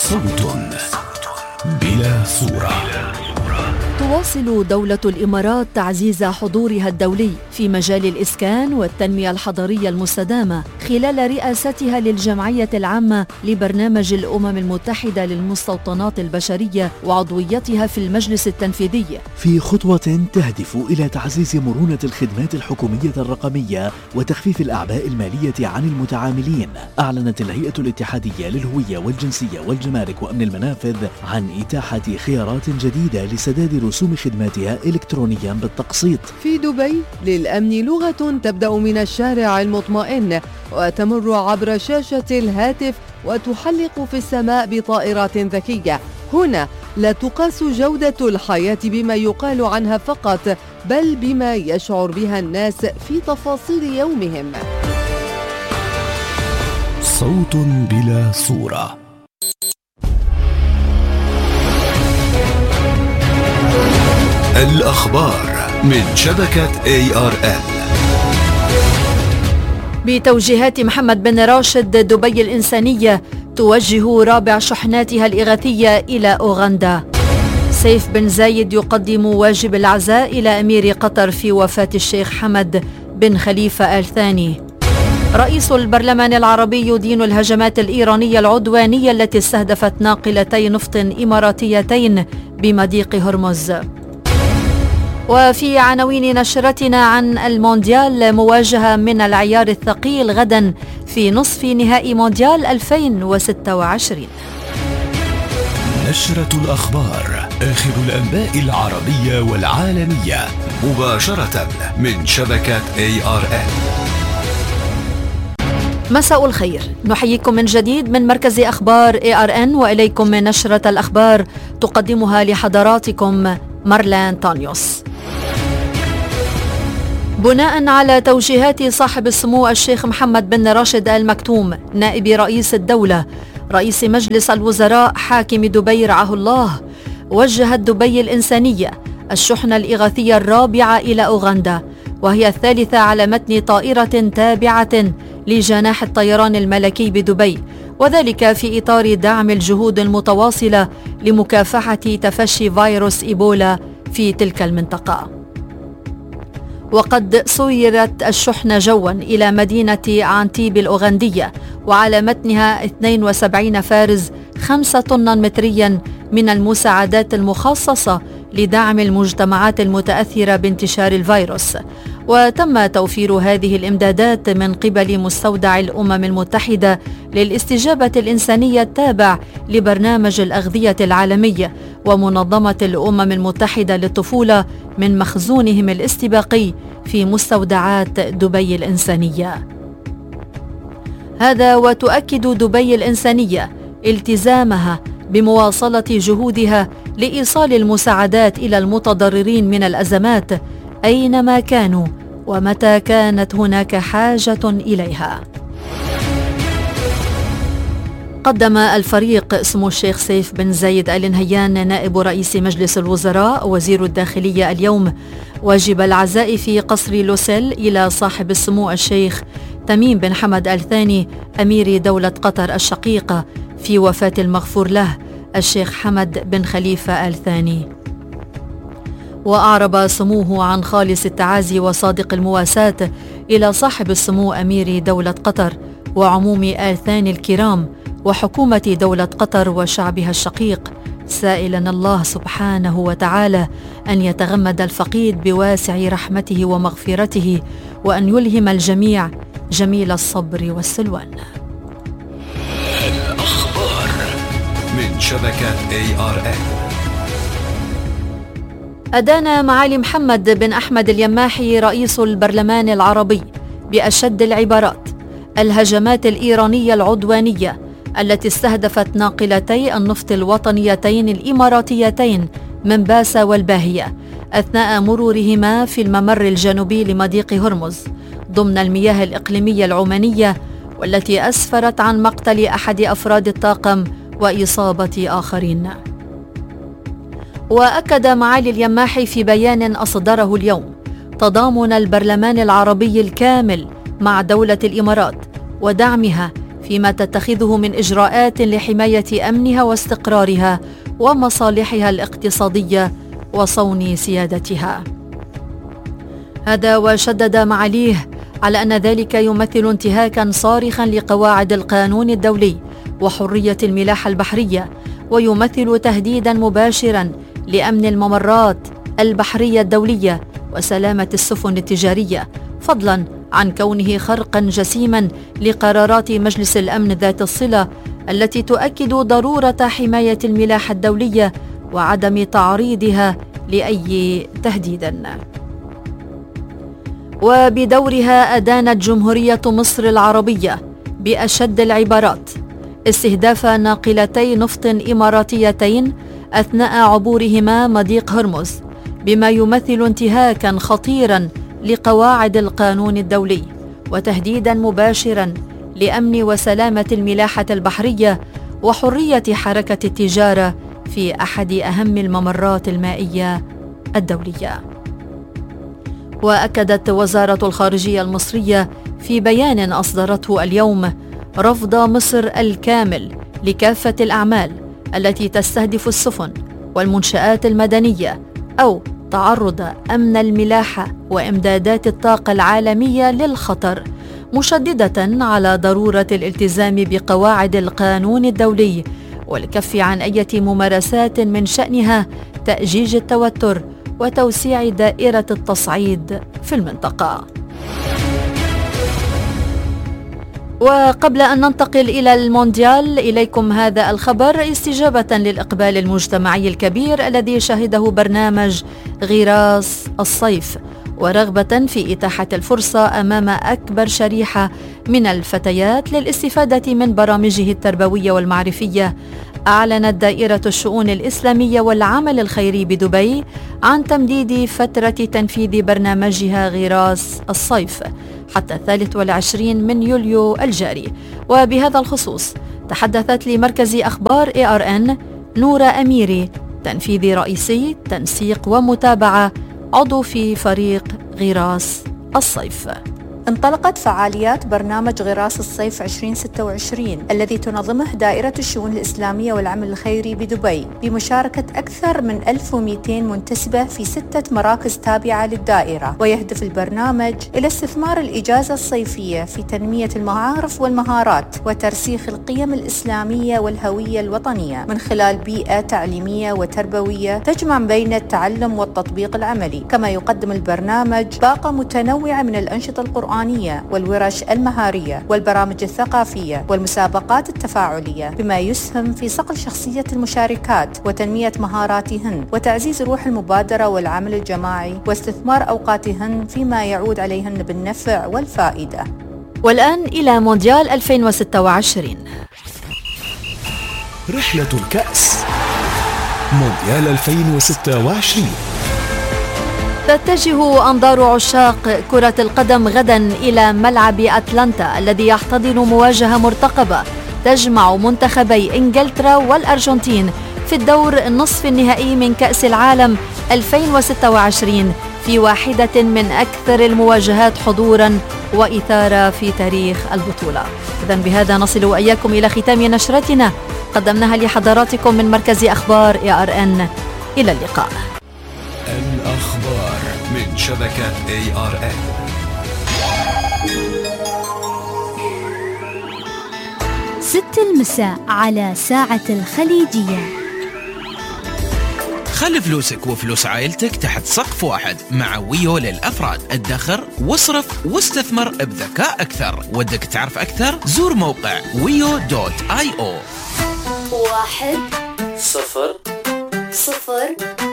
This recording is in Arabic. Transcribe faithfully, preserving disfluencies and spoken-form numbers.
صوت بلا صورة. تواصل دولة الإمارات تعزيز حضورها الدولي في مجال الإسكان والتنمية الحضرية المستدامة خلال رئاستها للجمعية العامة لبرنامج الأمم المتحدة للمستوطنات البشرية وعضويتها في المجلس التنفيذي، في خطوة تهدف إلى تعزيز مرونة الخدمات الحكومية الرقمية وتخفيف الأعباء المالية عن المتعاملين. أعلنت الهيئة الاتحادية للهوية والجنسية والجمارك وأمن المنافذ عن إتاحة خيارات جديدة لسداد رسوم خدماتها إلكترونيا بالتقسيط. في دبي للأمن لغة تبدأ من الشارع المطمئن وتمر عبر شاشة الهاتف وتحلق في السماء بطائرات ذكية. هنا لا تقاس جودة الحياة بما يقال عنها فقط، بل بما يشعر بها الناس في تفاصيل يومهم. صوت بلا صورة. الأخبار من شبكة إيه آر إل. بتوجيهات محمد بن راشد، دبي الإنسانية توجه رابع شحناتها الإغاثية إلى أوغندا. سيف بن زايد يقدم واجب العزاء إلى أمير قطر في وفاة الشيخ حمد بن خليفة آل ثاني. رئيس البرلمان العربي يدين الهجمات الإيرانية العدوانية التي استهدفت ناقلتي نفط إماراتيتين بمضيق هرمز. وفي عناوين نشرتنا عن المونديال، مواجهة من العيار الثقيل غدا في نصف نهائي مونديال ألفين وستة وعشرين. نشرة الأخبار، آخر الأنباء العربية والعالمية مباشرة من شبكة إيه آر إل. مساء الخير، نحييكم من جديد من مركز أخبار إيه آر إن، وإليكم من نشرة الأخبار تقدمها لحضراتكم مارلان تانيوس. بناء على توجيهات صاحب السمو الشيخ محمد بن راشد آل مكتوم نائب رئيس الدولة رئيس مجلس الوزراء حاكم دبي رعاه الله، وجهت دبي الإنسانية الشحنة الإغاثية الرابعة إلى أوغندا، وهي الثالثة على متن طائرة تابعة لجناح الطيران الملكي بدبي، وذلك في إطار دعم الجهود المتواصلة لمكافحة تفشي فيروس إيبولا في تلك المنطقة. وقد سيرت الشحنة جوا إلى مدينة عانتيب الأوغندية، وعلى متنها اثنين وسبعين فارز خمسة طنا متريا من المساعدات المخصصة لدعم المجتمعات المتأثرة بانتشار الفيروس. وتم توفير هذه الإمدادات من قبل مستودع الأمم المتحدة للاستجابة الإنسانية التابع لبرنامج الأغذية العالمي ومنظمة الأمم المتحدة للطفولة من مخزونهم الاستباقي في مستودعات دبي الإنسانية. هذا وتؤكد دبي الإنسانية التزامها بمواصلة جهودها لإيصال المساعدات إلى المتضررين من الأزمات أينما كانوا ومتى كانت هناك حاجة إليها. قدم الفريق سمو الشيخ سيف بن زايد آل نهيان نائب رئيس مجلس الوزراء وزير الداخلية اليوم واجب العزاء في قصر لوسيل إلى صاحب السمو الشيخ تميم بن حمد آل ثاني أمير دولة قطر الشقيقة في وفاة المغفور له الشيخ حمد بن خليفة آل ثاني. وأعرب سموه عن خالص التعازي وصادق المواساة إلى صاحب السمو أمير دولة قطر وعموم آل ثاني الكرام وحكومة دولة قطر وشعبها الشقيق، سائلا الله سبحانه وتعالى أن يتغمد الفقيد بواسع رحمته ومغفرته، وأن يلهم الجميع جميل الصبر والسلوان. الأخبار من شبكة إيه آر إل. أدان معالي محمد بن أحمد اليماحي رئيس البرلمان العربي بأشد العبارات الهجمات الإيرانية العدوانية التي استهدفت ناقلتي النفط الوطنيتين الإماراتيتين منباسة والباهية أثناء مرورهما في الممر الجنوبي لمضيق هرمز ضمن المياه الإقليمية العمانية، والتي أسفرت عن مقتل أحد أفراد الطاقم وإصابة آخرين. وأكد معالي اليماحي في بيان أصدره اليوم تضامن البرلمان العربي الكامل مع دولة الإمارات ودعمها في فيما تتخذه من إجراءات لحماية أمنها واستقرارها ومصالحها الاقتصادية وصون سيادتها. هذا وشدد معاليه على أن ذلك يمثل انتهاكاً صارخاً لقواعد القانون الدولي وحرية الملاحة البحرية، ويمثل تهديداً مباشراً لأمن الممرات البحرية الدولية وسلامة السفن التجارية، فضلاً عن كونه خرقاً جسيماً لقرارات مجلس الأمن ذات الصلة التي تؤكد ضرورة حماية الملاحة الدولية وعدم تعريضها لأي تهديد. وبدورها أدانت جمهورية مصر العربية بأشد العبارات استهداف ناقلتي نفط إماراتيتين أثناء عبورهما مضيق هرمز، بما يمثل انتهاكاً خطيراً لقواعد القانون الدولي وتهديداً مباشراً لأمن وسلامة الملاحة البحرية وحرية حركة التجارة في أحد أهم الممرات المائية الدولية. وأكدت وزارة الخارجية المصرية في بيان أصدرته اليوم رفض مصر الكامل لكافة الأعمال التي تستهدف السفن والمنشآت المدنية أو تعرض أمن الملاحة وإمدادات الطاقة العالمية للخطر، مشددة على ضرورة الالتزام بقواعد القانون الدولي والكف عن أي ممارسات من شأنها تأجيج التوتر وتوسيع دائرة التصعيد في المنطقة. وقبل أن ننتقل إلى المونديال، إليكم هذا الخبر استجابة للإقبال المجتمعي الكبير الذي شهده برنامج غراس الصيف، ورغبة في إتاحة الفرصة أمام أكبر شريحة من الفتيات للاستفادة من برامجه التربوية والمعرفية، أعلنت دائرة الشؤون الإسلامية والعمل الخيري بدبي عن تمديد فترة تنفيذ برنامجها غراس الصيف حتى الثالث والعشرين من يوليو الجاري. وبهذا الخصوص تحدثت لمركز أخبار إيه آر إن نورة أميري، تنفيذي رئيسي تنسيق ومتابعة، عضو في فريق غراس الصيف. انطلقت فعاليات برنامج غراس الصيف عشرين ستة وعشرين الذي تنظمه دائرة الشؤون الإسلامية والعمل الخيري بدبي بمشاركة أكثر من ألف ومئتين منتسبة في ستة مراكز تابعة للدائرة. ويهدف البرنامج إلى استثمار الإجازة الصيفية في تنمية المعارف والمهارات وترسيخ القيم الإسلامية والهوية الوطنية من خلال بيئة تعليمية وتربوية تجمع بين التعلم والتطبيق العملي. كما يقدم البرنامج باقة متنوعة من الأنشطة القرآنية والورش المهارية والبرامج الثقافية والمسابقات التفاعلية، بما يسهم في صقل شخصية المشاركات وتنمية مهاراتهن وتعزيز روح المبادرة والعمل الجماعي واستثمار أوقاتهن فيما يعود عليهن بالنفع والفائدة. والآن إلى مونديال ألفين وستة وعشرين. رحلة الكأس مونديال ألفين وستة وعشرين. تتجه أنظار عشاق كرة القدم غدا إلى ملعب أتلانتا الذي يحتضن مواجهة مرتقبة تجمع منتخبي إنجلترا والأرجنتين في الدور النصف النهائي من كأس العالم ألفين وستة وعشرين في واحدة من أكثر المواجهات حضوراً وإثارة في تاريخ البطولة. إذن بهذا نصل وإياكم إلى ختام نشرتنا قدمناها لحضراتكم من مركز أخبار إيه آر إن. إلى اللقاء. الأخبار من شبكة إيه آر إن. ست المساء على ساعة الخليجية. خلي فلوسك وفلوس عائلتك تحت سقف واحد مع ويو للأفراد. ادخر واصرف واستثمر بذكاء أكثر. ودك تعرف أكثر؟ زور موقع ويو دوت آي أو. واحد صفر صفر